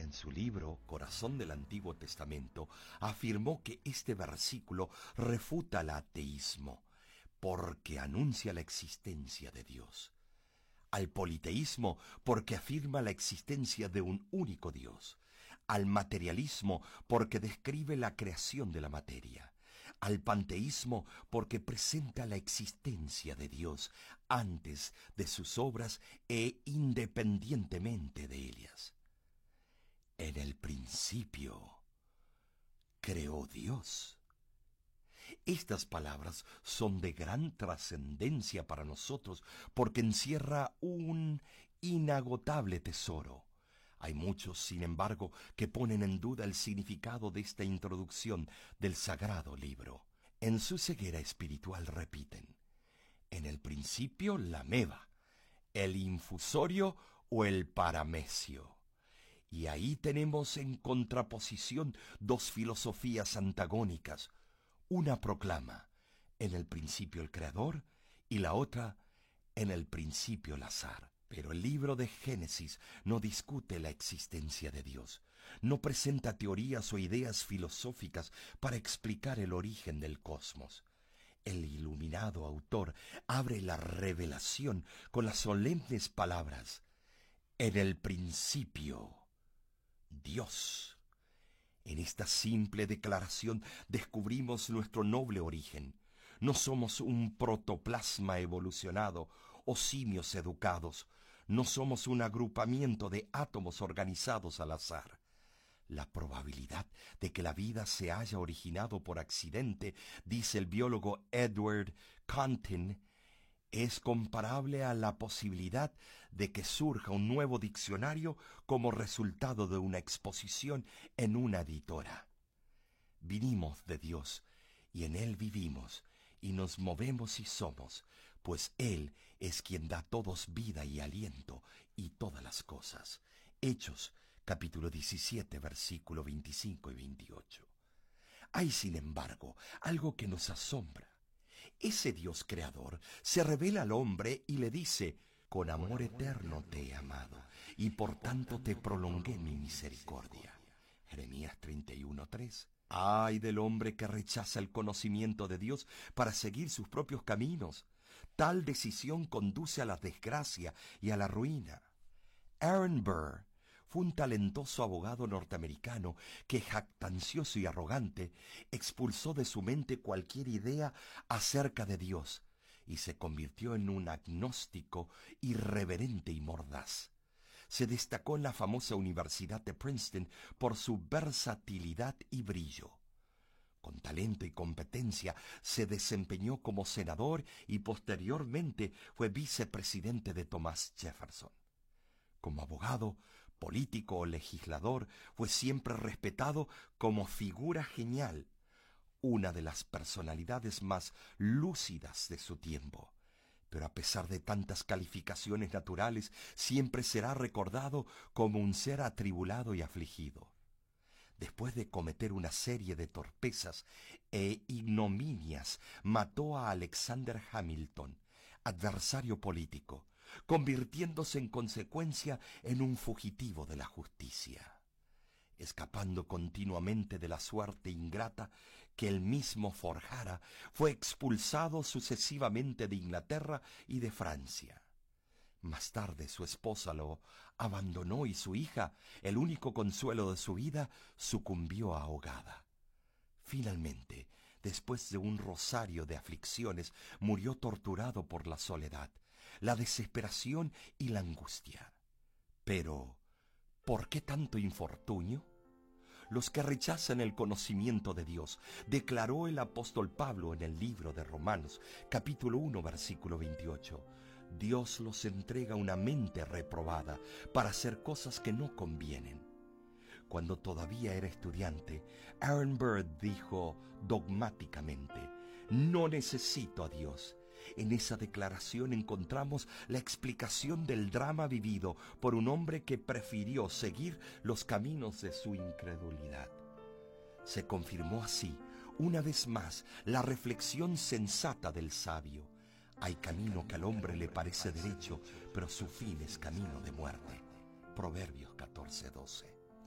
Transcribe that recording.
en su libro Corazón del Antiguo Testamento, afirmó que este versículo refuta el ateísmo, porque anuncia la existencia de Dios. Al politeísmo, porque afirma la existencia de un único Dios. Al materialismo, porque describe la creación de la materia. Al panteísmo, porque presenta la existencia de Dios antes de sus obras e independientemente de ellas. En el principio creó Dios. Estas palabras son de gran trascendencia para nosotros porque encierra un inagotable tesoro. Hay muchos, sin embargo, que ponen en duda el significado de esta introducción del sagrado libro. En su ceguera espiritual repiten: en el principio la meba, el infusorio o el paramesio. Y ahí tenemos en contraposición dos filosofías antagónicas. Una proclama: en el principio el Creador, y la otra: en el principio el azar. Pero el libro de Génesis no discute la existencia de Dios, no presenta teorías o ideas filosóficas para explicar el origen del cosmos. El iluminado autor abre la revelación con las solemnes palabras: en el principio, Dios. En esta simple declaración descubrimos nuestro noble origen. No somos un protoplasma evolucionado o simios educados. No somos un agrupamiento de átomos organizados al azar. La probabilidad de que la vida se haya originado por accidente, dice el biólogo Edward Contin, es comparable a la posibilidad de que surja un nuevo diccionario como resultado de una exposición en una editora. Vinimos de Dios, y en Él vivimos, y nos movemos y somos, pues Él es quien da a todos vida y aliento y todas las cosas. Hechos, capítulo 17, versículo 25 y 28. Hay, sin embargo, algo que nos asombra. Ese Dios creador se revela al hombre y le dice: con amor eterno te he amado, y por tanto te prolongué mi misericordia. Jeremías 31:3. ¡Ay del hombre que rechaza el conocimiento de Dios para seguir sus propios caminos! Tal decisión conduce a la desgracia y a la ruina. Aaron Burr fue un talentoso abogado norteamericano que, jactancioso y arrogante, expulsó de su mente cualquier idea acerca de Dios y se convirtió en un agnóstico irreverente y mordaz. Se destacó en la famosa Universidad de Princeton por su versatilidad y brillo. Con talento y competencia se desempeñó como senador y posteriormente fue vicepresidente de Thomas Jefferson. Como abogado, político o legislador, fue siempre respetado como figura genial, una de las personalidades más lúcidas de su tiempo. Pero a pesar de tantas calificaciones naturales, siempre será recordado como un ser atribulado y afligido. Después de cometer una serie de torpezas e ignominias, mató a Alexander Hamilton, adversario político, convirtiéndose en consecuencia en un fugitivo de la justicia. Escapando continuamente de la suerte ingrata que él mismo forjara, fue expulsado sucesivamente de Inglaterra y de Francia. Más tarde su esposa lo abandonó y su hija, el único consuelo de su vida, sucumbió ahogada. Finalmente, después de un rosario de aflicciones, murió torturado por la soledad, la desesperación y la angustia. Pero, ¿por qué tanto infortunio? Los que rechazan el conocimiento de Dios, declaró el apóstol Pablo en el libro de Romanos, capítulo 1, versículo 28. Dios los entrega una mente reprobada para hacer cosas que no convienen. Cuando todavía era estudiante, Aaron Burr dijo dogmáticamente: no necesito a Dios. En esa declaración encontramos la explicación del drama vivido por un hombre que prefirió seguir los caminos de su incredulidad. Se confirmó así, una vez más, la reflexión sensata del sabio: hay camino que al hombre le parece derecho, pero su fin es camino de muerte. Proverbios 14:12.